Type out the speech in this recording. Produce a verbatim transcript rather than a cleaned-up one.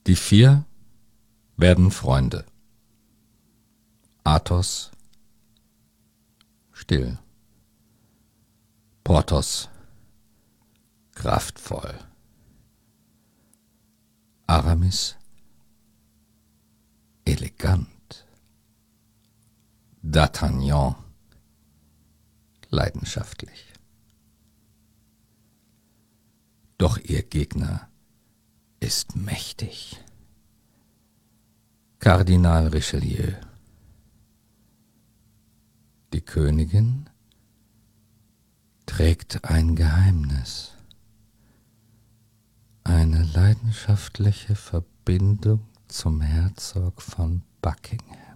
Die vier werden Freunde. Athos still. Porthos kraftvoll. Aramis elegant. D'Artagnan leidenschaftlich. Doch ihr Gegner ist mächtig. Kardinal Richelieu. Die Königin trägt ein Geheimnis. Eine leidenschaftliche Verbindung zum Herzog von Buckingham.